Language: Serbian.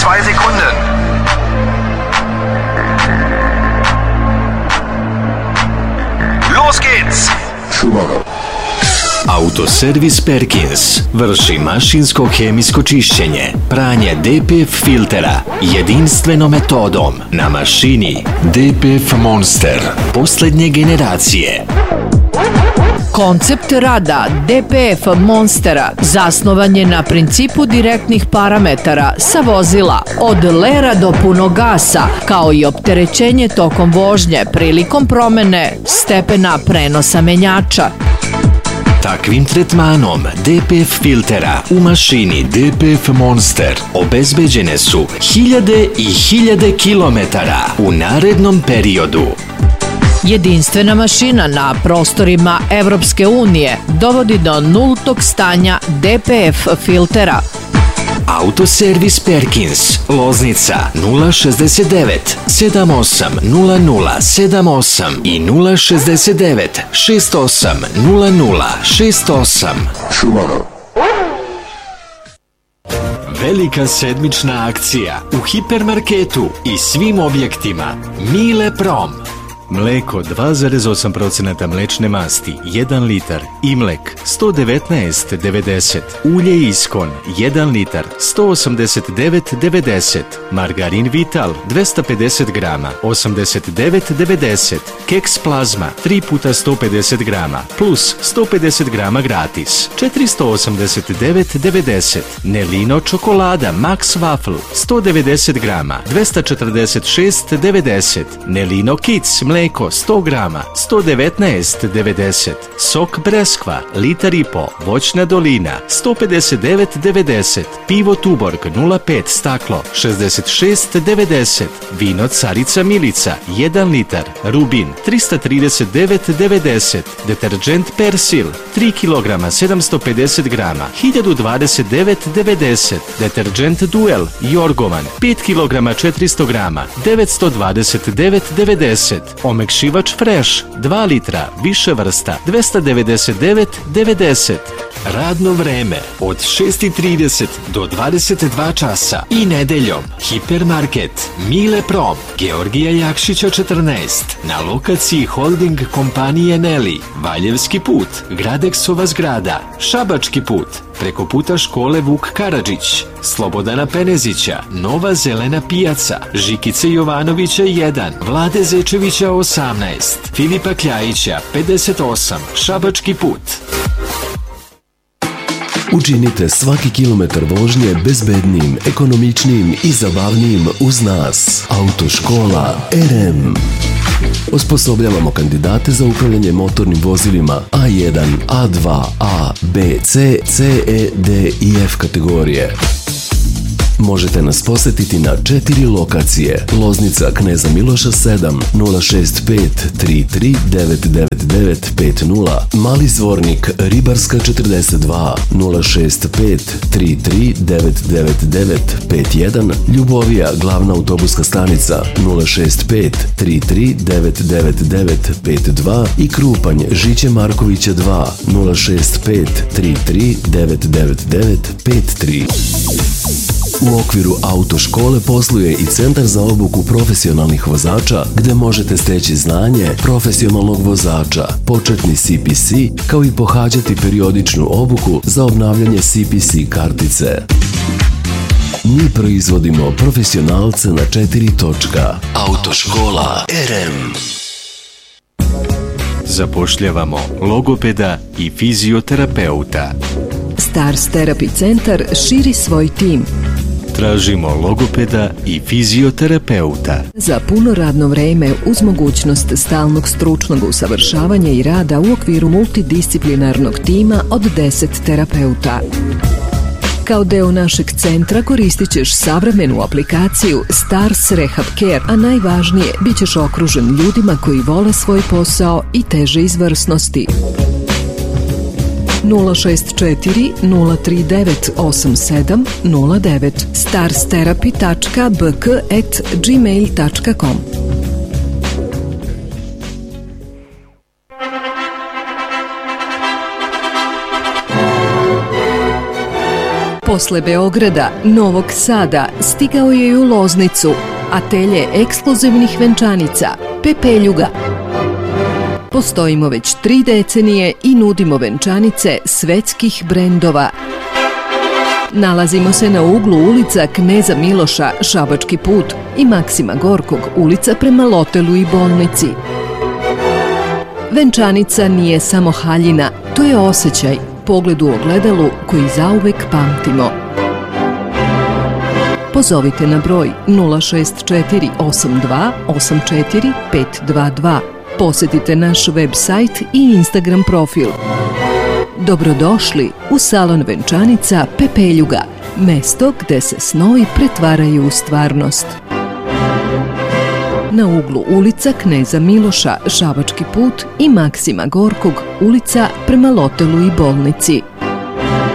2 Sekunden. Los geht's! Autoservis Perkins vrši mašinsko hemijsko čišćenje, pranje DPF filtera jedinstvenom metodom na mašini DPF Monster posljednje generacije. Koncept rada DPF Monstera zasnovan je na principu direktnih parametara sa vozila od lera do punog gasa, kao i opterećenje tokom vožnje prilikom promene stepena prenosa menjača. Takvim tretmanom DPF filtera u mašini DPF Monster obezbeđene su hiljade i hiljade kilometara u narednom periodu. Jedinstvena mašina na prostorima Evropske unije dovodi do nultog stanja DPF filtera. Autoservis Perkins, Loznica 069 78 00 78 i 069 68 00 68. Velika sedmična akcija u hipermarketu i svim objektima Mile Prom. Mleko 2,8% mlečne masti 1 litar, Imlek 119,90, ulje Iskon 1 litar 189,90, margarin Vital 250 grama 89,90, keks plazma 3 puta 150 grama plus 150 grama gratis 489,90, Nelino čokolada Max Waffle 190 grama 246,90, Nelino Kids mleko 100 grama, 119,90. Sok Breskva, litar i po, voćna dolina, 159,90. Pivo Tuborg 0,5 staklo, 66,90. Vino Carica Milica, 1 litar, Rubin, 339,90. Deterđent Persil, 3 kg, 750 grama, 1029,90. Deterđent Duel, Jorgovan, 5 kg, 400 grama, 929,90. Omekšivač Fresh, 2 litra, više vrsta, 299,90. Radno vreme od 6:30 do 22 časa i nedeljom. Hipermarket Mile Prom, Georgija Jakšića 14, na lokaciji holding kompanije Neli, Valjevski put, Gradeksova zgrada, Šabački put, preko puta škole Vuk Karadžić, Slobodana Penezića, Nova zelena pijaca, Žikice Jovanovića 1, Vlade Zečevića 18, Filipa Kljajića 58, Šabački put. Učinite svaki kilometar vožnje bezbednijim, ekonomičnijim i zabavnijim uz nas. Autoškola RM. Osposobljavamo kandidate za upravljanje motornim vozilima A1, A2, A, B, C, CE, D i F kategorije. Možete nas posetiti na 4 lokacije. Loznica Kneza Miloša 7 065 33 999 50, Mali Zvornik Ribarska 42 065 33 999 51, Ljubovija Glavna autobuska stanica 065 33 999 52 i Krupanj Žiće Markovića 2 065 33 999 53. U okviru autoškole posluje i Centar za obuku profesionalnih vozača, gde možete steći znanje profesionalnog vozača, početni CPC, kao i pohađati periodičnu obuku za obnavljanje CPC kartice. Mi proizvodimo profesionalce na 4 točka. Autoškola RM. Zapošljavamo logopeda i fizioterapeuta. Stars Therapy centar širi svoj tim. Tražimo logopeda i fizioterapeuta. Za puno radno vreme uz mogućnost stalnog stručnog usavršavanja i rada u okviru multidisciplinarnog tima od 10 terapeuta. Kao deo našeg centra koristit ćeš savremenu aplikaciju Stars Rehab Care, a najvažnije, bit ćeš okružen ljudima koji vole svoj posao i teže izvrsnosti. 064 039 8709 starstherapy.bk@gmail.com. Posle Beograda, Novog Sada, stigao je i u Loznicu, atelje ekskluzivnih venčanica, Pepeljuga. Postojimo već 3 decenije i nudimo venčanice svetskih brendova. Nalazimo se na uglu ulica Kneza Miloša, Šabački put i Maksima Gorkog, ulica prema Lotelu i bolnici. Venčanica nije samo haljina, to je osjećaj, pogled u ogledalu koji zauvek pamtimo. Pozovite na broj 064 82 84 522. Posjetite naš web sajt i Instagram profil. Dobrodošli u salon venčanica Pepeljuga, mesto gde se snovi pretvaraju u stvarnost. Na uglu ulica Kneza Miloša, Šabački put i Maksima Gorkog, ulica prema Lotelu i bolnici.